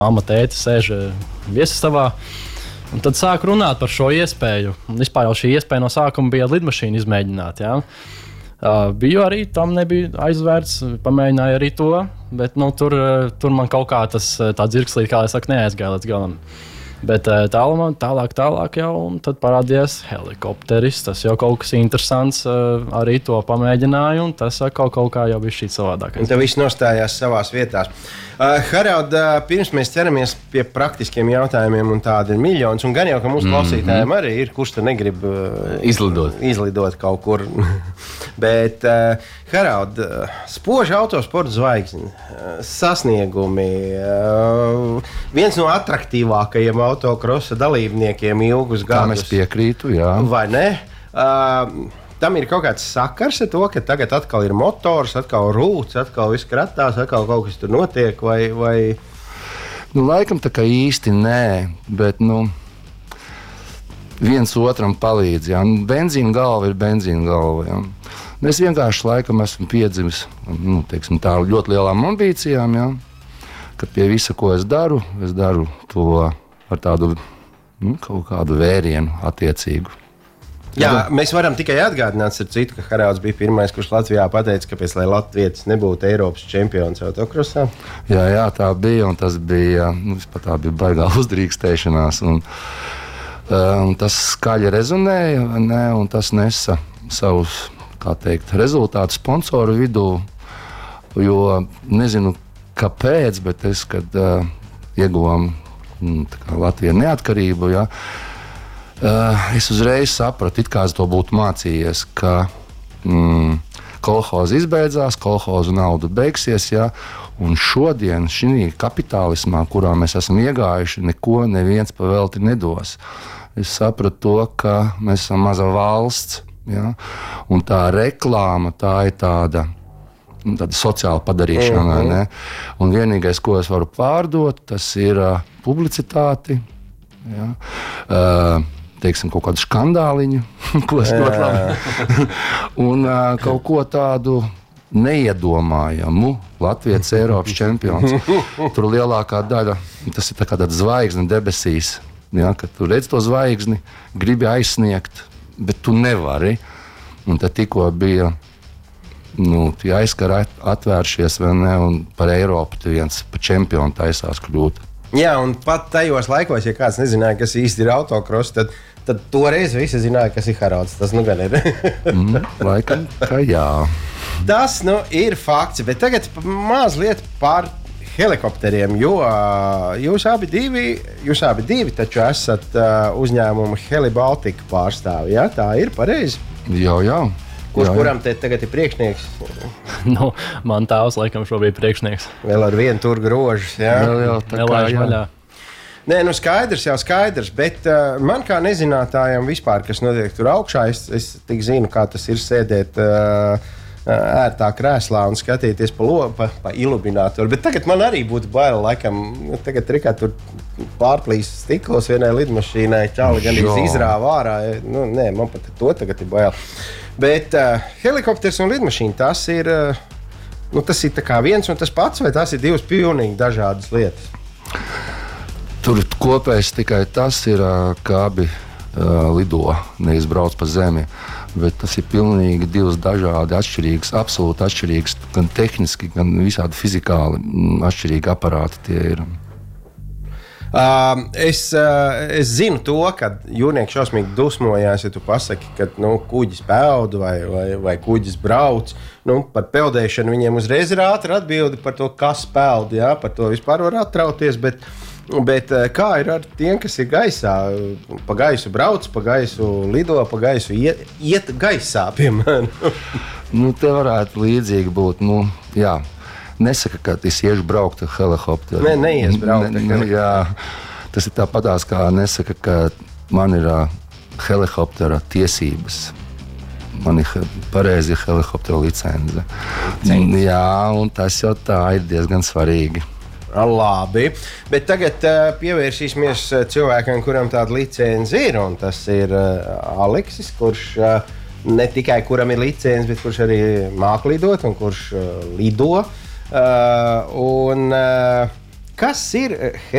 Māma, tēti sēž viesistabā. Un tad sāk runāt par šo iespēju. Un vispār jau šī iespēja no sākuma bija lidmašīnu izmēģināt. Ja? Biju arī tam nebija aizvērts, pamēģināju arī to, bet tur man kaut kā tas tā dzirkslīt, kā es saku, neaizgāja līdz galam. Bet tālāk jau, un tad parādījās helikopteris. Tas jau kaut kas interesants, arī to pamēģināju, un tas kaut kā jau bija šī savādākais. Un te viss nostājās savās vietās. Harald, pirms mēs ķeramies pie praktiskiem jautājumiem, un tādi ir miljons, un gan jau, ka mūsu klausītājiem arī ir, kurš te negrib izlidot kaut kur. Bet, Harald, spoži autosporta zvaigzni, sasniegumi, viens no atraktīvākajiem autokrosa dalībniekiem ilgus gadus. Tā mēs piekrītu, jā. Vai ne? Tam ir kaut kāds sakars ar to, ka tagad atkal ir motors, atkal rūts, atkal viss kratās, atkal kaut kas tur notiek, vai... Nu, laikam tā kā īsti nē, bet, viens otram palīdz, jā. Benzīna galva ir benzīna galva, jā. Mēs vienkārši laikam esam piedzimis, teiksim, tā ļoti lielām ambīcijām, jā. Kad pie visa, ko es daru to ar tādu, kaut kādu vērienu attiecīgu. Jā, mēs varam tikai atgādināt, ka Haralds bija pirmais, kurš Latvijā pateica, kāpēc lai latvietis nebūtu Eiropas čempions autokrosā. Jā, tā bija, un tas bija, tā bija baigā uzdrīkstēšanās, un tas skaļi rezonēja, un tas nesa savus, kā teikt, rezultātus sponsoru vidū, jo nezinu, kāpēc, bet es, kad ieguvām Latviju neatkarību, jā, es uzreiz sapratu, it kā es to būtu mācījies, ka kolhozi izbeidzās, kolhozu nauda beigsies, ja, un šodien šī kapitālismā, kurā mēs esam iegājuši, neko neviens pavelti nedos. Es sapratu to, ka mēs esam maza valsts, ja, un tā reklāma, tā ir tāda sociāla padarīšana, ne? Un vienīgais, ko es varu pārdot, tas ir publicitāti, ja, teiksim, kaut kādu skandāliņu, ko es ļoti labi, un kaut ko tādu neiedomājamu Latvijas Eiropas čempions. Tur lielākā daļa, tas ir tā kā tāda zvaigzne debesīs, ja, kad tu redz to zvaigzni, gribi aizsniegt, bet tu nevari. Un tad tikko bija tie aizskari atvēršies, vai ne, un par Eiropu viens pa čempionu taisās kļūt. Jā, un pat tajos laikos, ja kāds nezināja, kas īsti ir autokross, tad toreiz visi zināja, kas ir Haralds. Tas gan ir. Laikam, ka jā. Tas ir fakts, bet tagad mazliet par helikopteriem, jo jūs abi divi taču esat uzņēmuma Heli-Baltica pārstāvi, jā? Tā ir pareizi? Jā. Kuram te tagad ir priekšnieks? Man tēvs laikam šobrīd priekšnieks. Vēl ar vienu tur grožus, jā? Nelaiž vaļā. Nē, skaidrs, bet man kā nezinātājam vispār, kas notiek tur augšā, es tik zinu, kā tas ir sēdēt ērtā krēslā un skatīties pa iluminātoru. Bet tagad man arī būtu bail, laikam, tagad Rikā tur pārplīs stiklos vienai lidmašīnai, čāli gan izrāva ārā. Nē, man pat to tagad ir bail. Bet helikopters un lidmašīna, tas ir tā kā viens un tas pats, vai tas ir divas pilnīgi dažādas lietas? Tur kopējs tikai tas ir, ka abi lido, nevis brauc pa zemi. Bet tas ir pilnīgi divas dažādi, atšķirīgas, absolūti atšķirīgas, gan tehniski, gan visādi fizikāli atšķirīgi aparāti tie ir. Es zinu to, ka jūrnieki šausmīgi dusmojās, ja tu pasaki, ka kuģis peld vai kuģis brauc. Par peldēšanu viņiem uzreiz ir ātri atbildi par to, kas peld. Jā, par to vispār var atrauties. Bet kā ir ar tiem, kas ir gaisā? Pa gaisu brauc, pa gaisu lido, pa gaisu iet gaisā, piemēram. Te varētu līdzīgi būt. Jā. Nesaka, ka es iešu braukt ar helikopteru. Neies braukt. Jā, tas ir tāpatās, kā nesaka, ka man ir helikoptera tiesības. Man ir pareizi helikoptera licence. Jā, un tas jau tā ir diezgan svarīgi. Labi, bet tagad pievērsīsimies cilvēkam, kuram tāda licence ir, un tas ir Aleksis, kurš ne tikai kuram ir licence, bet kurš arī māk lidot un kurš lido. kas ir